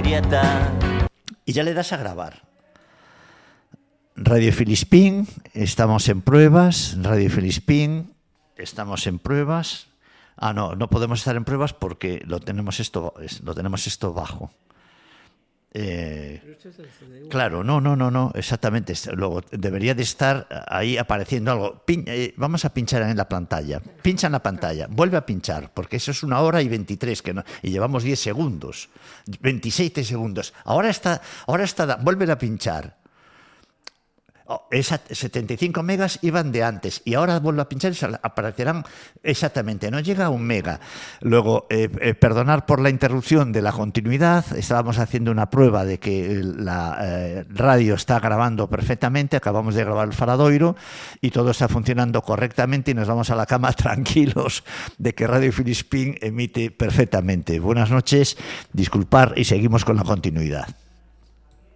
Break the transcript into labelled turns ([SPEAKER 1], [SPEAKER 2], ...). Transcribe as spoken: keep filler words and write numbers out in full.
[SPEAKER 1] grieta.
[SPEAKER 2] Y ya le das a grabar. Radio Filispín, estamos en pruebas. Radio Filispín, estamos en pruebas. Ah, no, no podemos estar en pruebas porque lo tenemos esto, lo tenemos esto bajo. Eh, claro, no, no, no, no, exactamente. Luego debería de estar ahí apareciendo algo. Pin, eh, vamos a pinchar en la pantalla. Pincha en la pantalla, vuelve a pinchar, porque eso es una hora y veintitrés que no, y llevamos diez segundos, veintisiete segundos. Ahora está, ahora está, vuelve a pinchar. Oh, esa setenta y cinco megas iban de antes y ahora vuelvo a pinchar y aparecerán exactamente, no llega a un mega. Luego, eh, eh, perdonar por la interrupción de la continuidad, estábamos haciendo una prueba de que la eh, radio está grabando perfectamente, acabamos de grabar el Faradoiro y todo está funcionando correctamente y nos vamos a la cama tranquilos de que Radio Filispín emite perfectamente. Buenas noches, disculpar y seguimos con la continuidad.